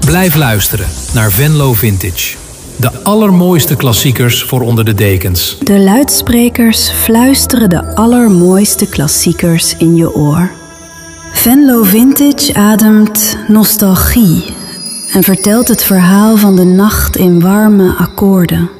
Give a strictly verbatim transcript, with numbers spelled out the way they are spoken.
Blijf luisteren naar Venlo Vintage. De allermooiste klassiekers voor onder de dekens. De luidsprekers fluisteren de allermooiste klassiekers in je oor. Venlo Vintage ademt nostalgie en vertelt het verhaal van de nacht in warme akkoorden.